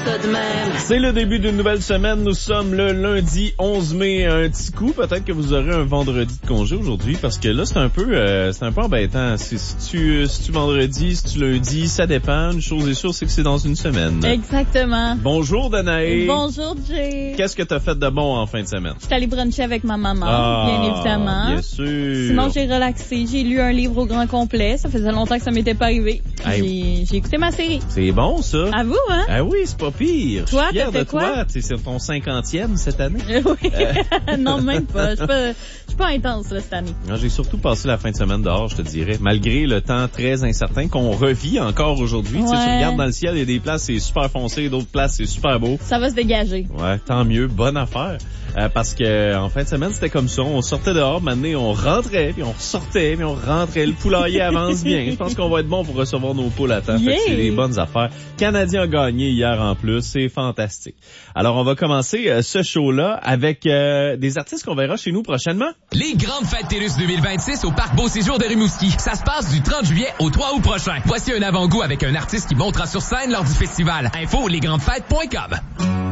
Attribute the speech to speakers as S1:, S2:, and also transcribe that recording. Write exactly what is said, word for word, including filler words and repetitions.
S1: ça de même.
S2: C'est le début d'une nouvelle semaine. Nous sommes le lundi onze mai. Un petit coup, peut-être que vous aurez un vendredi de congé aujourd'hui, parce que là, c'est un peu euh, c'est un peu embêtant. Si, si tu si tu vendredi, si tu lundi, ça dépend. Une chose est sûre, c'est que c'est dans une semaine.
S3: Exactement.
S2: Bonjour, Danae.
S3: Bonjour, Jay.
S2: Qu'est-ce que t'as fait de bon en fin de semaine?
S3: Je suis allée bruncher avec ma maman,
S2: ah,
S3: bien évidemment.
S2: Bien sûr.
S3: Sinon, j'ai relaxé. J'ai lu un livre au grand complet. Ça faisait longtemps que ça m'était pas arrivé.
S2: Hey.
S3: J'ai, j'ai écouté ma série.
S2: C'est bon, ça.
S3: À vous, hein?
S2: Ah oui, c'est pas pire.
S3: Toi,
S2: je suis fier
S3: t'as fait
S2: de
S3: quoi?
S2: toi. T'sais, c'est ton cinquantième cette année.
S3: Oui.
S2: Euh.
S3: Non, même pas. Je suis pas, je suis pas intense, là, cette année.
S2: Non, j'ai surtout passé la fin de semaine dehors, je te dirais. Malgré le temps très incertain qu'on revit encore aujourd'hui.
S3: Ouais.
S2: Tu regardes dans le ciel, il y a des places, c'est super foncé, d'autres places, c'est super beau.
S3: Ça va se dégager.
S2: Ouais, tant mieux. Bonne affaire. Euh, parce que en fin de semaine, c'était comme ça. On sortait dehors, maintenant, on rentrait, puis on ressortait, puis on rentrait. Le poulailler avance bien. Je pense qu'on va être bon pour recevoir nos poules à temps.
S3: Yeah.
S2: Fait que c'est des bonnes affaires. Canadien a gagné hier en plus. C'est fantastique. Alors, on va commencer euh, ce show-là avec euh, des artistes qu'on verra chez nous prochainement.
S4: Les grandes fêtes TELUS deux mille vingt-six au Parc Beau Séjour de Rimouski. Ça se passe du trente juillet au trois août prochain. Voici un avant-goût avec un artiste qui montera sur scène lors du festival. Info lesgrandesfêtes point com.